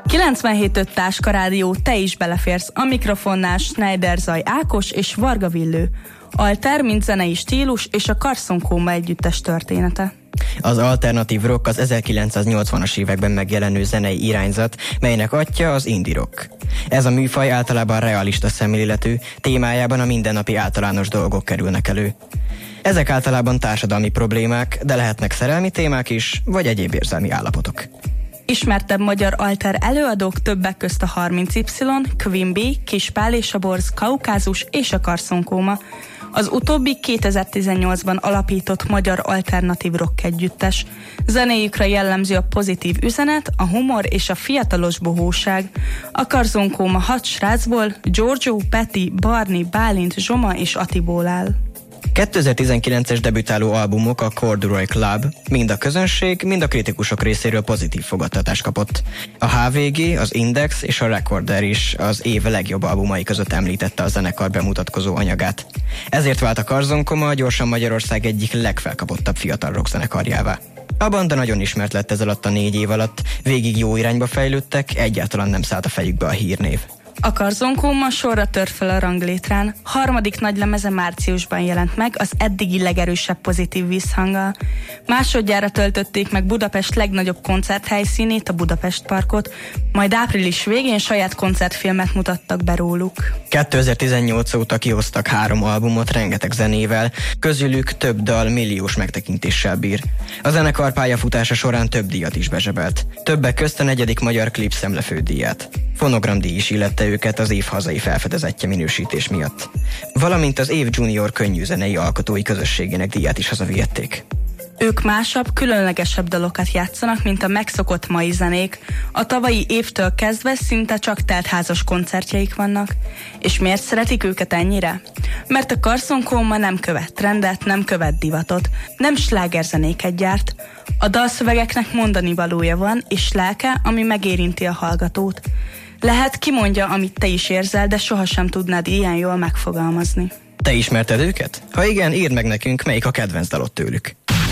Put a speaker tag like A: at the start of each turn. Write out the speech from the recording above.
A: 97.5 Táska Rádió, te is beleférsz. A mikrofonnál Schneider Zaj Ákos és Varga Villő. Alter, mint zenei stílus, és a Carson Coma együttes története.
B: Az alternatív rock az 1980-as években megjelenő zenei irányzat, melynek atya az indie rock. Ez a műfaj általában realista szemléletű, témájában a mindennapi általános dolgok kerülnek elő. Ezek általában társadalmi problémák, de lehetnek szerelmi témák is, vagy egyéb érzelmi állapotok.
A: Ismertebb magyar alter előadók többek közt a 30Y, Queen Bee, Kispál és a Borz, Kaukázus és a Carson Coma. Az utóbbi 2018-ban alapított magyar alternatív rock együttes. Zenéjükre jellemző a pozitív üzenet, a humor és a fiatalos bohóság. A Carson Coma 6 srácból, Giorgio, Peti, Barni, Bálint, Zsoma és Atiból áll.
B: 2019-es debütáló albumok, a Corduroy Club mind a közönség, mind a kritikusok részéről pozitív fogadtatást kapott. A HVG, az Index és a Recorder is az év legjobb albumai között említette a zenekar bemutatkozó anyagát. Ezért vált a Carson Coma gyorsan Magyarország egyik legfelkapottabb fiatal rockzenekarjává. A banda nagyon ismert lett ez alatt a 4 év alatt, végig jó irányba fejlődtek, egyáltalán nem szállt a fejükbe a hírnév.
A: A Carson Coma sorra tört fel a ranglétrán. Harmadik nagylemeze márciusban jelent meg az eddigi legerősebb pozitív visszhanggal. Másodjára töltötték meg Budapest legnagyobb koncerthelyszínét, a Budapest Parkot, majd április végén saját koncertfilmet mutattak be róluk.
B: 2018 óta kihoztak 3 albumot rengeteg zenével, közülük több dal milliós megtekintéssel bír. A zenekar pályafutása során több díjat is bezsebelt. Többek közt a 4. magyar klip szemlefődíjat. Fonogramdíj is illette őket az év hazai felfedezetje minősítés miatt. Valamint az év junior könnyűzenei alkotói közösségének díját is hazavihették.
A: Ők másabb, különlegesebb dalokat játszanak, mint a megszokott mai zenék. A tavalyi évtől kezdve szinte csak teltházas koncertjeik vannak. És miért szeretik őket ennyire? Mert a Carson Coma nem követ trendet, nem követ divatot, nem slágerzenéket gyárt. A dalszövegeknek mondani valója van, és lelke, ami megérinti a hallgatót. Lehet, kimondja, amit te is érzel, de sohasem tudnád ilyen jól megfogalmazni.
B: Te ismerted őket? Ha igen, írd meg nekünk, melyik a kedvenc dalod tőlük.